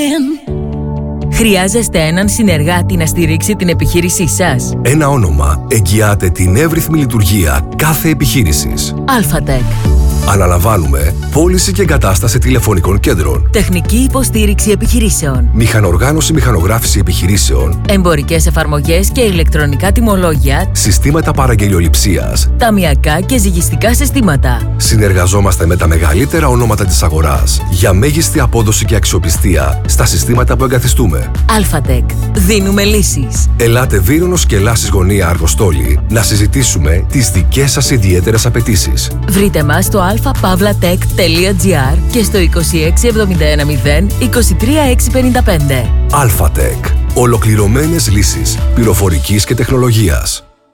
Χρειάζεστε έναν συνεργάτη να στηρίξει την επιχείρησή σας. Ένα όνομα εγγυάται την εύρυθμη λειτουργία κάθε επιχείρησης. Alphatec. Αναλαμβάνουμε πώληση και εγκατάσταση τηλεφωνικών κέντρων, Τεχνική υποστήριξη επιχειρήσεων, μηχανοργάνωση μηχανογράφηση επιχειρήσεων, εμπορικές εφαρμογές και ηλεκτρονικά τιμολόγια, συστήματα παραγγελιοληψίας, ταμειακά και ζυγιστικά συστήματα. Συνεργαζόμαστε με τα μεγαλύτερα ονόματα της αγοράς για μέγιστη απόδοση και αξιοπιστία στα συστήματα που εγκαθιστούμε. Alphatec. Δίνουμε λύσεις. Ελάτε Βύρονος και Λάσης Γωνία Αργοστόλη να συζητήσουμε τις δικές σας ιδιαίτερες απαιτήσεις. Βρείτε μας στο alphapavlatech.gr και στο 26710 23655. Alphatec. Ολοκληρωμένες λύσεις πληροφορικής και τεχνολογίας.